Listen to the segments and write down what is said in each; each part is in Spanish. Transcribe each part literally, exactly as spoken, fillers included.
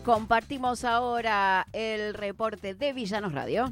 Compartimos ahora el reporte de Villanos Radio.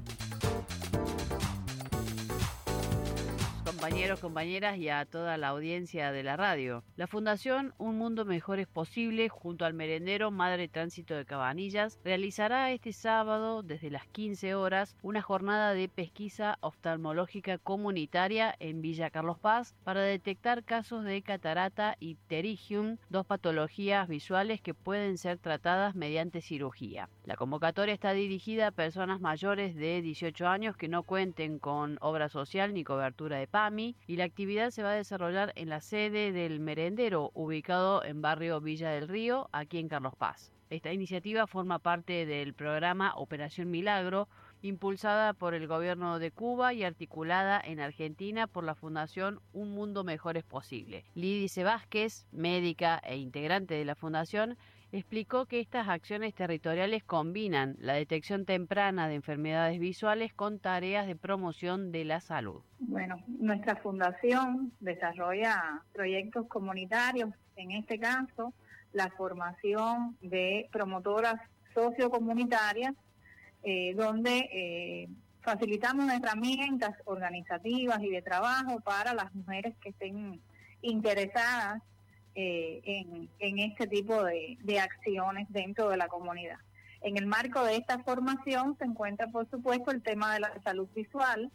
Compañeros, compañeras y a toda la audiencia de la radio. La Fundación Un Mundo Mejor es Posible, junto al merendero Madre Tránsito de Cabanillas, realizará este sábado, desde las quince horas, una jornada de pesquisa oftalmológica comunitaria en Villa Carlos Paz para detectar casos de catarata y pterygium, dos patologías visuales que pueden ser tratadas mediante cirugía. La convocatoria está dirigida a personas mayores de dieciocho años que no cuenten con obra social ni cobertura de P A M I, y la actividad se va a desarrollar en la sede del merendero, ubicado en barrio Villa del Río, aquí en Carlos Paz. Esta iniciativa forma parte del programa Operación Milagro, impulsada por el gobierno de Cuba y articulada en Argentina por la Fundación Un Mundo Mejor es Posible. Lidice Vázquez, médica e integrante de la fundación, explicó que estas acciones territoriales combinan la detección temprana de enfermedades visuales con tareas de promoción de la salud. Bueno, nuestra fundación desarrolla proyectos comunitarios, en este caso la formación de promotoras sociocomunitarias, eh, donde eh, facilitamos herramientas organizativas y de trabajo para las mujeres que estén interesadas eh, en, en este tipo de, de acciones dentro de la comunidad. En el marco de esta formación se encuentra, por supuesto, el tema de la salud visual,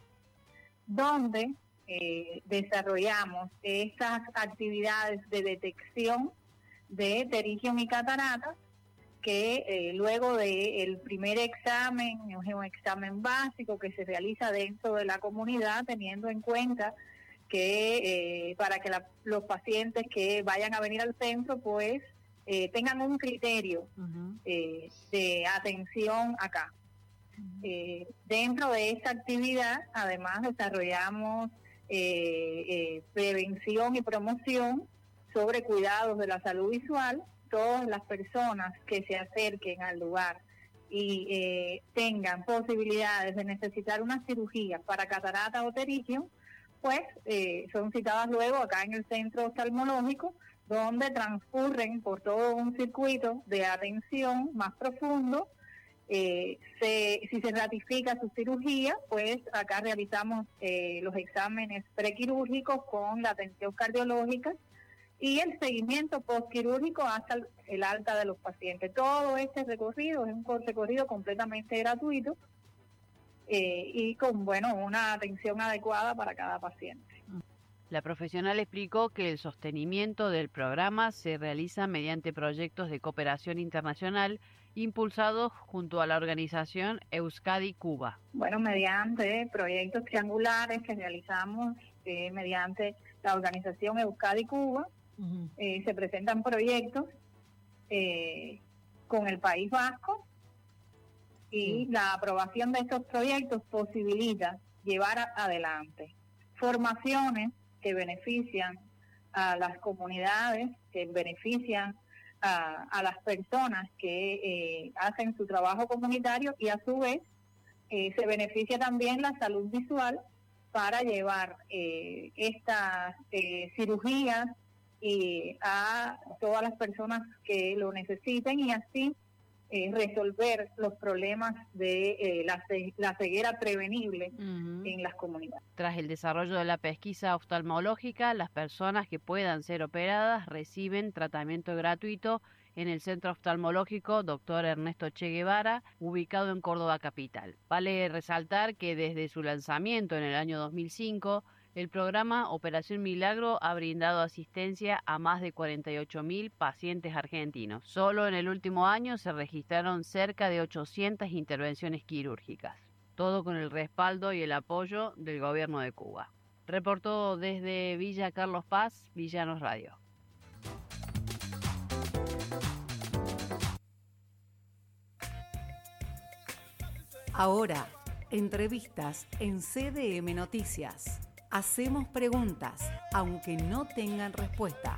donde eh, desarrollamos estas actividades de detección de pterygium y cataratas, que eh, luego del primer examen, es un examen básico que se realiza dentro de la comunidad, teniendo en cuenta que eh, para que la, los pacientes que vayan a venir al centro, pues eh, tengan un criterio uh-huh. eh, de atención acá. Eh, dentro de esta actividad, además, desarrollamos eh, eh, prevención y promoción sobre cuidados de la salud visual. Todas las personas que se acerquen al lugar y eh, tengan posibilidades de necesitar una cirugía para catarata o pterygium, pues eh, son citadas luego acá en el centro oftalmológico, donde transcurren por todo un circuito de atención más profundo. Eh, se, si se ratifica su cirugía, pues acá realizamos eh, los exámenes prequirúrgicos con la atención cardiológica y el seguimiento postquirúrgico hasta el, el alta de los pacientes. Todo este recorrido es un recorrido completamente gratuito eh, y con bueno una atención adecuada para cada paciente. La profesional explicó que el sostenimiento del programa se realiza mediante proyectos de cooperación internacional impulsados junto a la organización Euskadi Cuba. Bueno, mediante proyectos triangulares que realizamos eh, mediante la organización Euskadi Cuba, uh-huh. eh, se presentan proyectos eh, con el País Vasco y uh-huh. la aprobación de estos proyectos posibilita llevar a, adelante formaciones que benefician a las comunidades, que benefician a, a las personas que eh, hacen su trabajo comunitario y a su vez eh, se beneficia también la salud visual para llevar eh, estas eh, cirugías y a todas las personas que lo necesiten y así eh, resolver los problemas de eh, la, la ceguera prevenible uh-huh. en las comunidades. Tras el desarrollo de la pesquisa oftalmológica, las personas que puedan ser operadas reciben tratamiento gratuito en el Centro Oftalmológico Doctor Ernesto Che Guevara, ubicado en Córdoba capital. Vale resaltar que desde su lanzamiento en el año dos mil cinco, el programa Operación Milagro ha brindado asistencia a más de cuarenta y ocho mil pacientes argentinos. Solo en el último año se registraron cerca de ochocientas intervenciones quirúrgicas. Todo con el respaldo y el apoyo del gobierno de Cuba. Reportó desde Villa Carlos Paz, Villanos Radio. Ahora, entrevistas en C D M Noticias. Hacemos preguntas, aunque no tengan respuesta.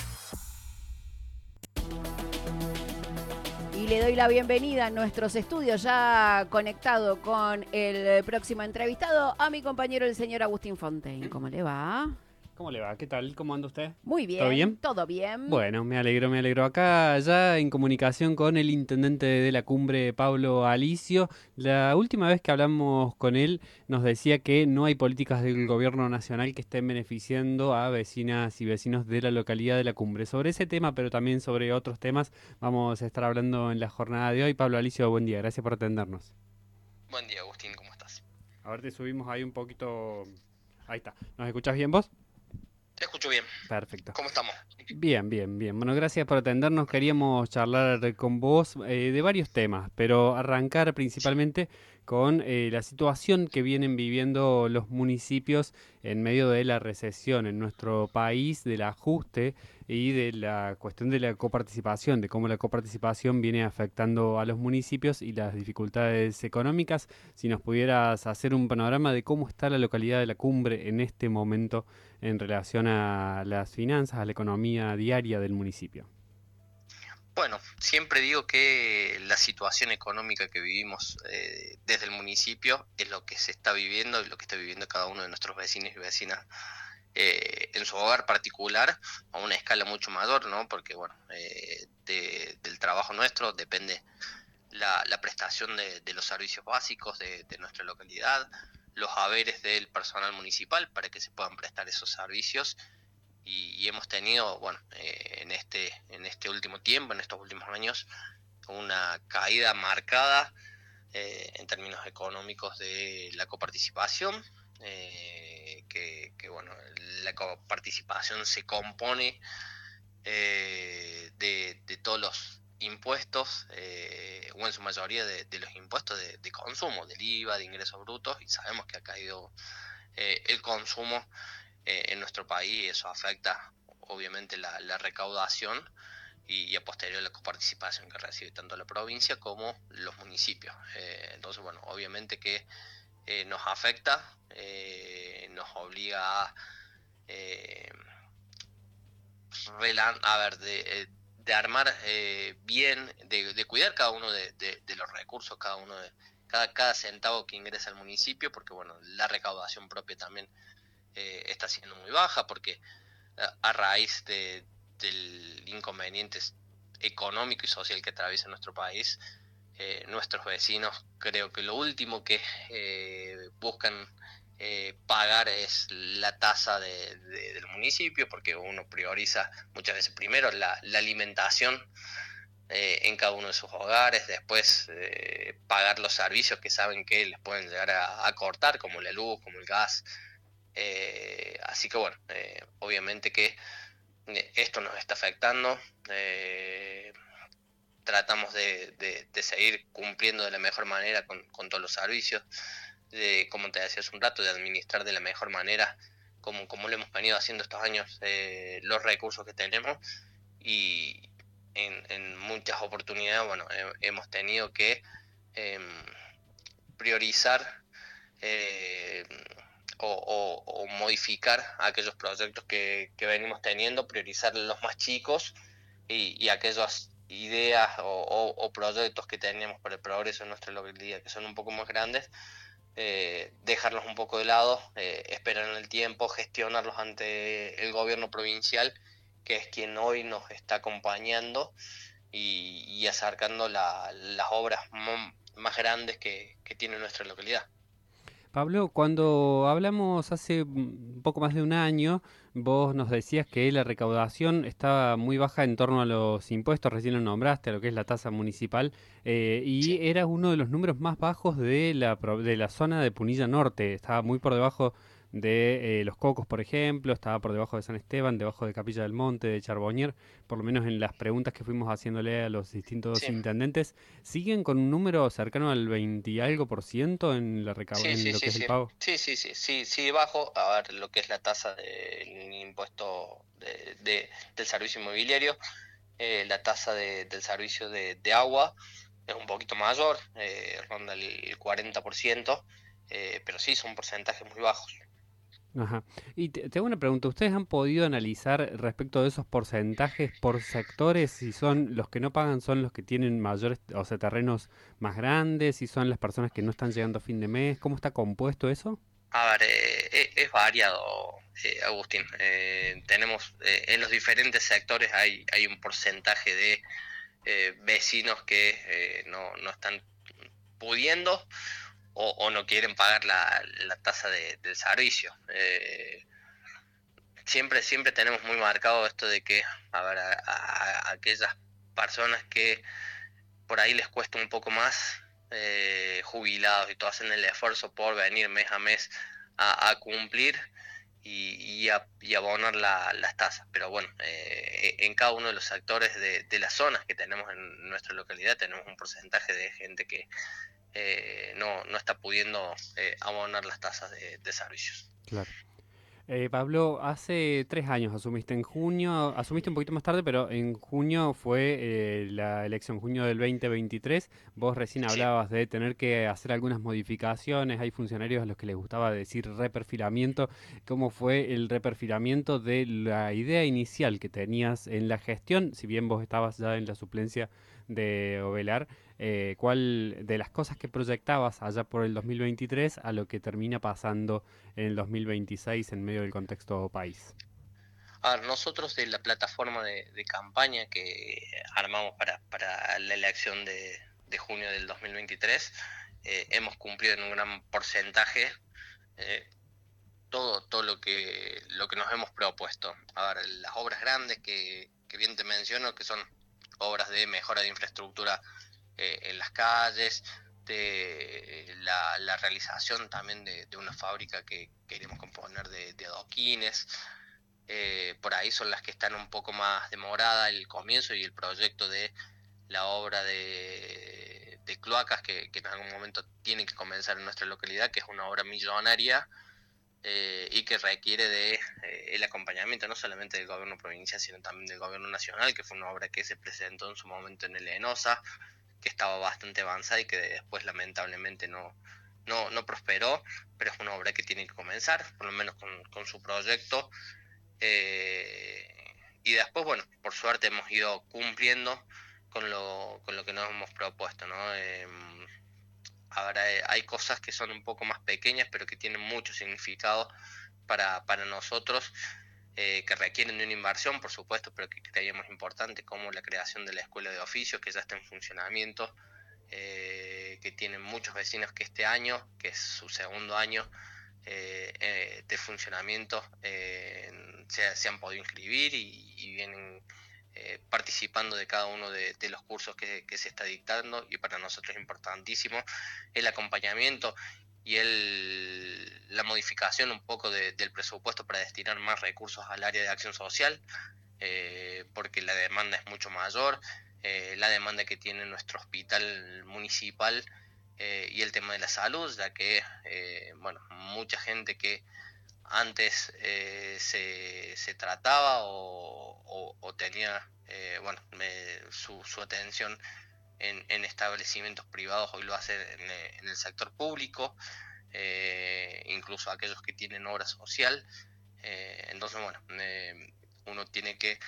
Y le doy la bienvenida a nuestros estudios, ya conectado con el próximo entrevistado, a mi compañero el señor Agustín Fontaine. ¿Cómo le va? ¿Cómo le va? ¿Qué tal? ¿Cómo anda usted? Muy bien. ¿Todo bien? Todo bien. Bueno, me alegro, me alegro. Acá ya en comunicación con el intendente de la cumbre, Pablo Alicio. La última vez que hablamos con él nos decía que no hay políticas del gobierno nacional que estén beneficiando a vecinas y vecinos de la localidad de la cumbre. Sobre ese tema, pero también sobre otros temas, vamos a estar hablando en la jornada de hoy. Pablo Alicio, buen día. Gracias por atendernos. Buen día, Agustín. ¿Cómo estás? A ver, te subimos ahí un poquito. Ahí está. ¿Nos escuchás bien vos? Te escucho bien. Perfecto. ¿Cómo estamos? Bien, bien, bien. Bueno, gracias por atendernos. Queríamos charlar con vos eh, de varios temas, pero arrancar principalmente con eh, la situación que vienen viviendo los municipios en medio de la recesión en nuestro país, del ajuste y de la cuestión de la coparticipación, de cómo la coparticipación viene afectando a los municipios y las dificultades económicas. Si nos pudieras hacer un panorama de cómo está la localidad de la cumbre en este momento en relación a las finanzas, a la economía diaria del municipio. Bueno, siempre digo que la situación económica que vivimos eh, desde el municipio es lo que se está viviendo y lo que está viviendo cada uno de nuestros vecinos y vecinas eh, en su hogar particular a una escala mucho mayor, ¿no? Porque, bueno, eh, de, del trabajo nuestro depende la, la prestación de, de los servicios básicos de, de nuestra localidad, los haberes del personal municipal para que se puedan prestar esos servicios. Y, y hemos tenido, bueno, eh, en este en este último tiempo, en estos últimos años, una caída marcada eh, en términos económicos de la coparticipación, eh, que, que, bueno, la coparticipación se compone eh, de, de todos los impuestos, eh, o en su mayoría de, de los impuestos de, de consumo, del I V A, de ingresos brutos, y sabemos que ha caído eh, el consumo Eh, en nuestro país. Eso afecta obviamente la, la recaudación y, y a posteriori la coparticipación que recibe tanto la provincia como los municipios. Eh, entonces, bueno, obviamente que eh, nos afecta, eh, nos obliga a, eh, relan a ver, de, de armar eh, bien, de, de cuidar cada uno de, de, de los recursos, cada uno de cada, cada centavo que ingresa al municipio, porque bueno, la recaudación propia también Eh, está siendo muy baja, porque a, a raíz de, del inconveniente económico y social que atraviesa nuestro país, eh, nuestros vecinos creo que lo último que eh, buscan eh, pagar es la tasa de, de, del municipio, porque uno prioriza muchas veces primero la, la alimentación eh, en cada uno de sus hogares, después eh, pagar los servicios que saben que les pueden llegar a, a cortar, como la luz, como el gas. Eh, así que bueno, eh, obviamente que eh, esto nos está afectando. Eh, tratamos de, de, de seguir cumpliendo de la mejor manera con, con todos los servicios, de, como te decía hace un rato, de administrar de la mejor manera, como, como lo hemos venido haciendo estos años, eh, los recursos que tenemos. Y en, en muchas oportunidades, bueno, he, hemos tenido que eh, priorizar eh, O, o, o modificar aquellos proyectos que, que venimos teniendo, priorizar los más chicos y, y aquellas ideas o, o, o proyectos que teníamos para el progreso en nuestra localidad, que son un poco más grandes, eh, dejarlos un poco de lado, eh, esperar en el tiempo, gestionarlos ante el gobierno provincial, que es quien hoy nos está acompañando y, y acercando la, las obras más grandes que, que tiene nuestra localidad. Pablo, cuando hablamos hace un poco más de un año, vos nos decías que la recaudación estaba muy baja en torno a los impuestos, recién lo nombraste, a lo que es la tasa municipal, eh, y Sí. era uno de los números más bajos de la, pro- de la zona de Punilla Norte, estaba muy por debajo de eh, Los Cocos, por ejemplo, estaba por debajo de San Esteban, debajo de Capilla del Monte, de Charbonnier, por lo menos en las preguntas que fuimos haciéndole a los distintos Sí. intendentes, ¿siguen con un número cercano al veinte y algo por ciento en la recau- Sí, en sí, lo que sí, es el sí, pago? sí, sí, sí, sí, sí, bajo, a ver, lo que es la tasa del impuesto de, de- del servicio inmobiliario, eh, la tasa de- del servicio de, de agua es un poquito mayor, eh, ronda el cuarenta por ciento, eh, pero sí, son porcentajes muy bajos. Ajá. Y te, te hago una pregunta, ¿ustedes han podido analizar respecto de esos porcentajes por sectores, si son los que no pagan, son los que tienen mayores, o sea, terrenos más grandes, si son las personas que no están llegando a fin de mes? ¿Cómo está compuesto eso? A ver, eh, eh, es variado, eh, Agustín. Eh, tenemos eh, en los diferentes sectores hay, hay un porcentaje de eh, vecinos que eh, no, no están pudiendo o, o no quieren pagar la, la tasa de, del servicio. Eh, siempre, siempre tenemos muy marcado esto de que, a ver, a, a- a aquellas personas que por ahí les cuesta un poco más, eh, jubilados y todo, hacen el esfuerzo por venir mes a mes a, a cumplir y, y, a, y abonar la, las tasas. Pero bueno, eh, en cada uno de los sectores de, de las zonas que tenemos en nuestra localidad tenemos un porcentaje de gente que eh, no, no está pudiendo eh, abonar las tasas de, de servicios. Claro. Eh, Pablo, hace tres años asumiste en junio, asumiste un poquito más tarde, pero en junio fue eh, la elección, junio del veinte veintitrés. Vos recién Sí. hablabas de tener que hacer algunas modificaciones, hay funcionarios a los que les gustaba decir reperfilamiento. ¿Cómo fue el reperfilamiento de la idea inicial que tenías en la gestión, si bien vos estabas ya en la suplencia de Ovelar? Eh, ¿cuál de las cosas que proyectabas allá por el dos mil veintitrés a lo que termina pasando en el dos mil veintiséis en medio del contexto país? A ver, nosotros de la plataforma de, de campaña que armamos para, para la elección de, de junio del dos mil veintitrés, eh, hemos cumplido en un gran porcentaje eh, todo, todo lo que, lo que nos hemos propuesto. A ver, las obras grandes que, que bien te menciono, que son obras de mejora de infraestructura eh, en las calles, de la, la realización también de, de una fábrica que queremos componer de, de adoquines. Eh, por ahí son las que están un poco más demoradas, el comienzo y el proyecto de la obra de, de cloacas que, que en algún momento tiene que comenzar en nuestra localidad, que es una obra millonaria eh, y que requiere de eh, el acompañamiento no solamente del gobierno provincial, sino también del gobierno nacional, que fue una obra que se presentó en su momento en el ENOSA, que estaba bastante avanzada y que después lamentablemente no, no, no prosperó, pero es una obra que tiene que comenzar, por lo menos con, con su proyecto. Eh, y después, bueno, por suerte hemos ido cumpliendo con lo, con lo que nos hemos propuesto, ¿no? Eh, ahora eh, hay cosas que son un poco más pequeñas, pero que tienen mucho significado para, para nosotros, eh, que requieren de una inversión, por supuesto, pero que creíamos importante, como la creación de la escuela de oficios, que ya está en funcionamiento, eh, que tienen muchos vecinos que este año, que es su segundo año, eh, eh, de funcionamiento, eh, se, se han podido inscribir y, y vienen eh, participando de cada uno de, de los cursos que, que se está dictando, y para nosotros es importantísimo el acompañamiento y el, la modificación un poco de, del presupuesto para destinar más recursos al área de acción social, eh, porque la demanda es mucho mayor, eh, la demanda que tiene nuestro hospital municipal, eh, y el tema de la salud, ya que eh, bueno, mucha gente que antes eh, se, se trataba o, o, o tenía eh, bueno, eh, su, su atención en, en establecimientos privados, hoy lo hace en, en el sector público, eh, incluso aquellos que tienen obra social. Eh, entonces, bueno, eh, uno tiene que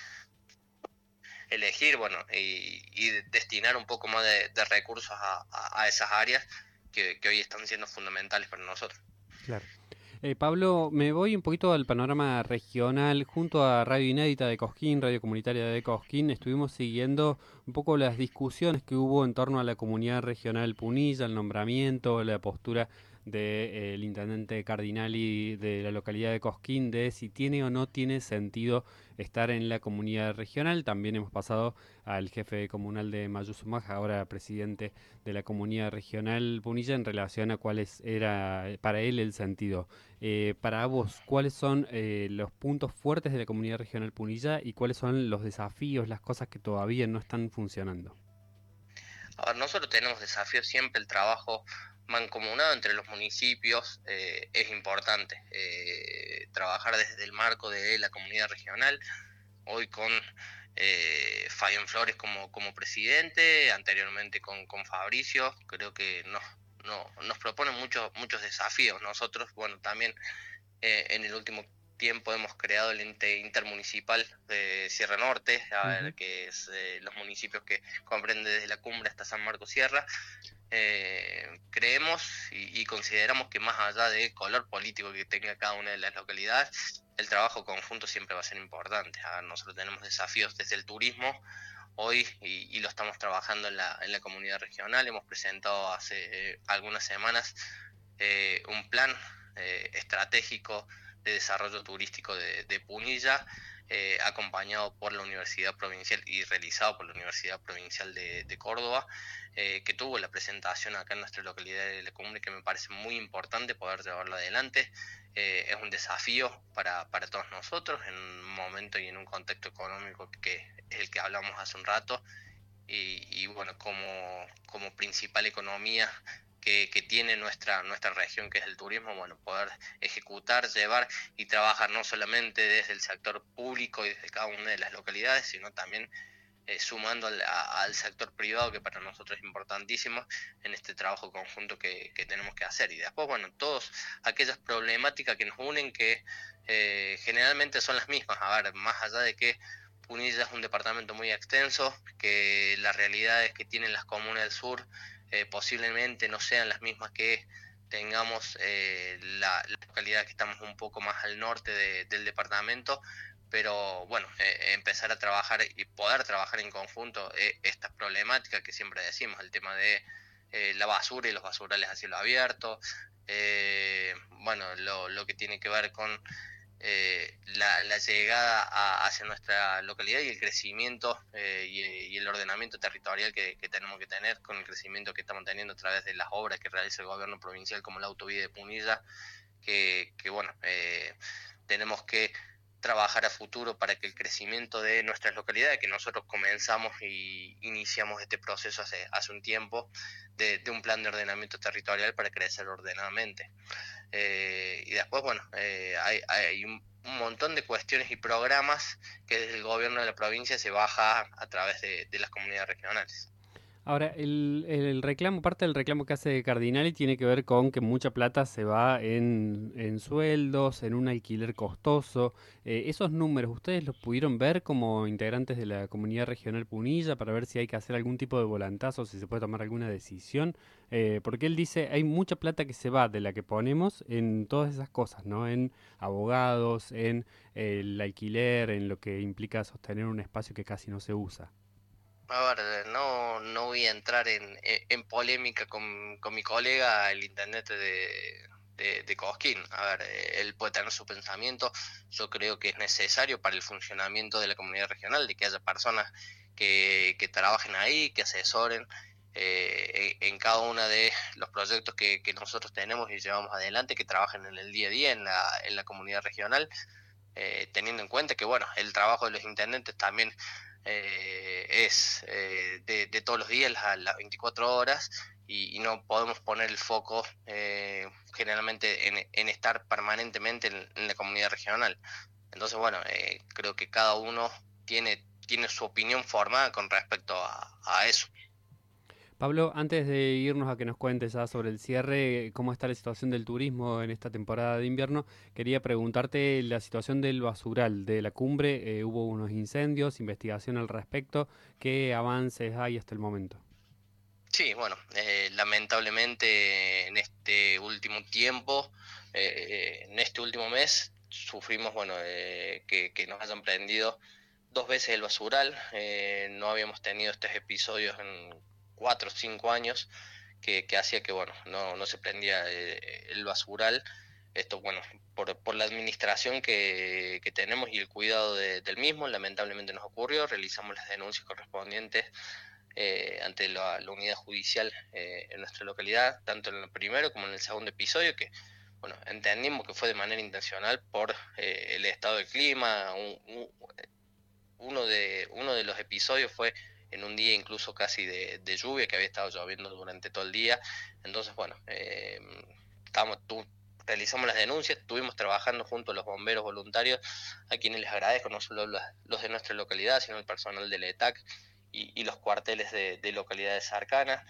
elegir, bueno, y, y destinar un poco más de, de recursos a, a, a esas áreas que, que hoy están siendo fundamentales para nosotros. Claro. Eh, Pablo, me voy un poquito al panorama regional. Junto a Radio Inédita de Cosquín, Radio Comunitaria de Cosquín, estuvimos siguiendo un poco las discusiones que hubo en torno a la comunidad regional Punilla, el nombramiento, la postura del intendente Cardinali de la localidad de Cosquín, de si tiene o no tiene sentido estar en la comunidad regional. También hemos pasado al jefe comunal de Mayuzumaja, ahora presidente de la comunidad regional Punilla, en relación a cuál era para él el sentido. Eh, para vos, ¿cuáles son eh, los puntos fuertes de la comunidad regional Punilla y cuáles son los desafíos, las cosas que todavía no están funcionando? A ver, nosotros tenemos desafíos siempre, el trabajo mancomunado entre los municipios eh, es importante. Eh, trabajar desde el marco de la comunidad regional, hoy con eh, Fabián Flores como, como presidente, anteriormente con, con Fabricio, creo que nos, no, nos proponen muchos, muchos desafíos. Nosotros, bueno, también eh, en el último tiempo hemos creado el ente intermunicipal de Sierra Norte, a ver, Uh-huh. que es eh, los municipios que comprenden desde la cumbre hasta San Marcos Sierra, eh, creemos y, y consideramos que más allá del color político que tenga cada una de las localidades, el trabajo conjunto siempre va a ser importante. A ver, nosotros tenemos desafíos desde el turismo hoy y, y lo estamos trabajando en la, en la comunidad regional. Hemos presentado hace eh, algunas semanas eh, un plan eh, estratégico de desarrollo turístico de, de Punilla, eh, acompañado por la Universidad Provincial y realizado por la Universidad Provincial de, de Córdoba, eh, que tuvo la presentación acá en nuestra localidad de Lecumbre, que me parece muy importante poder llevarlo adelante. Eh, es un desafío para, para todos nosotros en un momento y en un contexto económico que es el que hablamos hace un rato, y, y bueno, como, como principal economía que, que tiene nuestra, nuestra región, que es el turismo, bueno, poder ejecutar, llevar y trabajar no solamente desde el sector público y desde cada una de las localidades, sino también eh, sumando al, a, al sector privado, que para nosotros es importantísimo en este trabajo conjunto que, que tenemos que hacer. Y después, bueno, todas aquellas problemáticas que nos unen, que eh, generalmente son las mismas. A ver, más allá de que Punilla es un departamento muy extenso, que las realidades que tienen las comunas del sur eh, posiblemente no sean las mismas que tengamos eh, la, la localidad que estamos un poco más al norte de, del departamento, pero bueno, eh, empezar a trabajar y poder trabajar en conjunto eh, estas problemáticas que siempre decimos, el tema de eh, la basura y los basurales a cielo abierto, eh, bueno, lo, lo que tiene que ver con eh, la, la llegada a, hacia nuestra localidad y el crecimiento eh, y, y el ordenamiento territorial que, que tenemos que tener con el crecimiento que estamos teniendo a través de las obras que realiza el gobierno provincial, como la autovía de Punilla, que, que bueno, eh, tenemos que trabajar a futuro para que el crecimiento de nuestras localidades, que nosotros comenzamos y iniciamos este proceso hace, hace un tiempo, de, de un plan de ordenamiento territorial para crecer ordenadamente. Eh, y después, bueno, eh, hay, hay un, un montón de cuestiones y programas que desde el gobierno de la provincia se baja a través de, de las comunidades regionales. Ahora, el, el reclamo, parte del reclamo que hace Cardinali tiene que ver con que mucha plata se va en, en sueldos, en un alquiler costoso. Eh, esos números, ¿ustedes los pudieron ver como integrantes de la comunidad regional Punilla para ver si hay que hacer algún tipo de volantazo, si se puede tomar alguna decisión? Eh, porque él dice, hay mucha plata que se va de la que ponemos en todas esas cosas, ¿no? En abogados, en eh, el alquiler, en lo que implica sostener un espacio que casi no se usa. A ver, no, no voy a entrar en, en, en polémica con, con mi colega, el intendente de, de, de Cosquín. A ver, eh, él puede tener su pensamiento. Yo creo que es necesario para el funcionamiento de la comunidad regional, de que haya personas que, que trabajen ahí, que asesoren eh, en, en cada uno de los proyectos que, que nosotros tenemos y llevamos adelante, que trabajen en el día a día en la, en la comunidad regional. Eh, teniendo en cuenta que, bueno, el trabajo de los intendentes también eh, es eh, de, de todos los días, a las veinticuatro horas, y, y no podemos poner el foco eh, generalmente en, en estar permanentemente en, en la comunidad regional. Entonces, bueno, eh, creo que cada uno tiene, tiene su opinión formada con respecto a, a eso. Pablo, antes de irnos a que nos cuentes ya sobre el cierre, cómo está la situación del turismo en esta temporada de invierno, quería preguntarte la situación del basural de la cumbre. Eh, hubo unos incendios, investigación al respecto. ¿Qué avances hay hasta el momento? Sí, bueno, eh, lamentablemente en este último tiempo, eh, en este último mes, sufrimos, bueno, eh, que, que nos hayan prendido dos veces el basural. Eh, no habíamos tenido estos episodios en cuatro o cinco años que, que hacía que, bueno, no, no se prendía eh, el basural. Esto, bueno, por, por la administración que, que tenemos y el cuidado de, del mismo, lamentablemente nos ocurrió. Realizamos las denuncias correspondientes eh, ante la, la unidad judicial eh, en nuestra localidad, tanto en el primero como en el segundo episodio, que bueno, entendimos que fue de manera intencional por eh, el estado del clima. Un, un, uno, de, uno de los episodios fue en un día incluso casi de, de lluvia, que había estado lloviendo durante todo el día. Entonces, bueno, eh, estábamos, tu, realizamos las denuncias, estuvimos trabajando junto a los bomberos voluntarios, a quienes les agradezco, no solo los, los de nuestra localidad, sino el personal del E T A C y, y los cuarteles de, de localidades cercanas.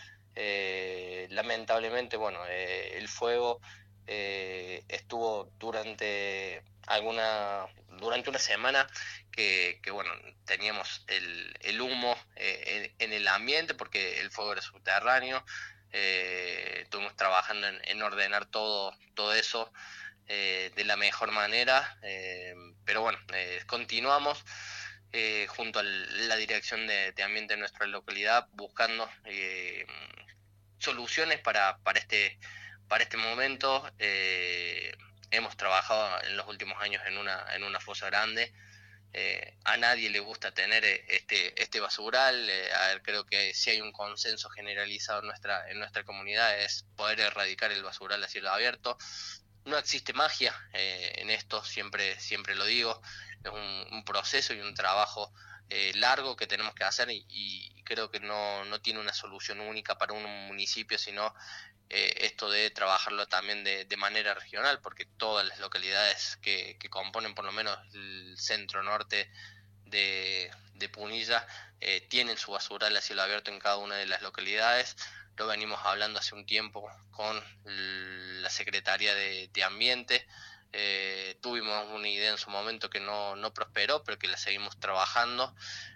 Eh, lamentablemente, bueno, eh, el fuego eh, estuvo durante alguna durante una semana que, que bueno, teníamos el, el humo eh, en, en el ambiente porque el fuego era subterráneo. Eh, estuvimos trabajando en, en ordenar todo, todo eso eh, de la mejor manera, eh, pero bueno, eh, continuamos eh, junto a la dirección de, de ambiente de nuestra localidad buscando eh, soluciones para, para, este, para este momento. Eh, hemos trabajado en los últimos años en una, en una fosa grande. Eh, a nadie le gusta tener este, este basural. Eh, a ver, creo que si hay un consenso generalizado en nuestra, en nuestra comunidad es poder erradicar el basural a cielo abierto. No existe magia eh, en esto, siempre, siempre lo digo, es un, un proceso y un trabajo eh, largo que tenemos que hacer y, y creo que no, no tiene una solución única para un municipio, sino eh, esto de trabajarlo también de, de manera regional, porque todas las localidades que, que componen por lo menos el centro norte de, de Punilla eh, tienen su basural a cielo abierto en cada una de las localidades. Lo venimos hablando hace un tiempo con la Secretaría de, de Ambiente. Eh, tuvimos una idea en su momento que no, no prosperó, pero que la seguimos trabajando,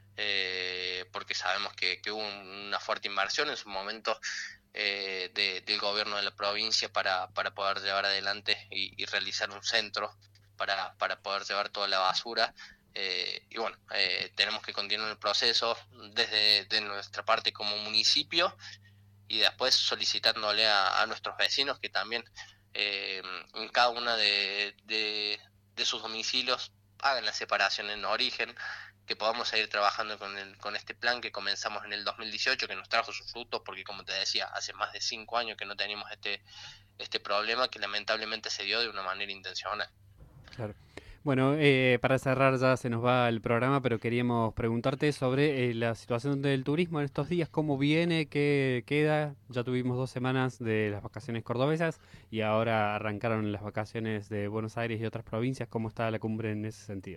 eh, porque sabemos que, que hubo una fuerte inversión en su momento eh, de, del gobierno de la provincia para, para poder llevar adelante y, y realizar un centro para, para poder llevar toda la basura. Eh, y bueno, eh, tenemos que continuar el proceso desde de nuestra parte como municipio y después solicitándole a, a nuestros vecinos que también eh, en cada una de, de, de sus domicilios hagan la separación en origen, que podamos seguir trabajando con, el, con este plan que comenzamos en el dos mil dieciocho, que nos trajo sus frutos, porque como te decía, hace más de cinco años que no teníamos este, este problema que lamentablemente se dio de una manera intencional. Claro. Bueno, eh, para cerrar ya se nos va el programa, pero queríamos preguntarte sobre eh, la situación del turismo en estos días, cómo viene, qué queda. Ya tuvimos dos semanas de las vacaciones cordobesas y ahora arrancaron las vacaciones de Buenos Aires y otras provincias. ¿Cómo está la cumbre en ese sentido?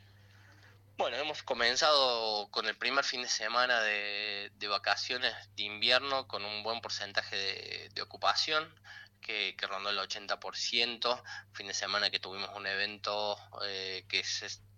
Bueno, hemos comenzado con el primer fin de semana de, de vacaciones de invierno con un buen porcentaje de, de ocupación que, que rondó el ochenta por ciento. Fin de semana que tuvimos un evento eh, que se